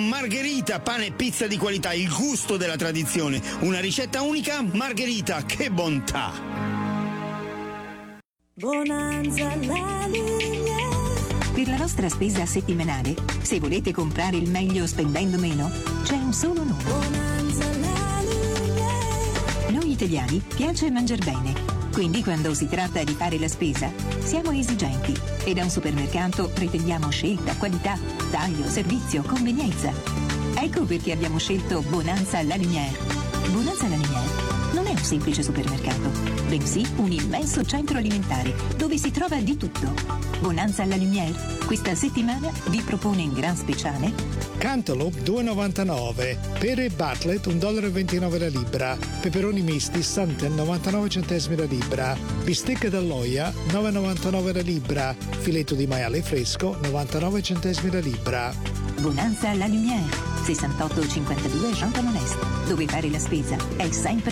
Margherita, pane e pizza di qualità, il gusto della tradizione. Una ricetta unica, Margherita, che bontà! Bonanza alla Lumière. Per la vostra spesa settimanale, se volete comprare il meglio spendendo meno, c'è un solo nome. Bonanza alla Lumière. Noi italiani piace mangiar bene. Quindi quando si tratta di fare la spesa, siamo esigenti e da un supermercato pretendiamo scelta, qualità, taglio, servizio, convenienza. Ecco perché abbiamo scelto Bonanza alla Lumière. Bonanza alla Lumière non è un semplice supermercato, bensì un immenso centro alimentare dove si trova di tutto. Bonanza alla Lumière questa settimana vi propone in gran speciale Cantaloupe 2,99, pere Bartlett $1,29 la libra, peperoni misti Santen 99 centesimi la libra, bistecca dall'Oia 9,99 la libra, filetto di maiale fresco 99 centesimi la libra. Bonanza alla Lumière, 6852 Jean Paul Est, dove fare la spesa è sempre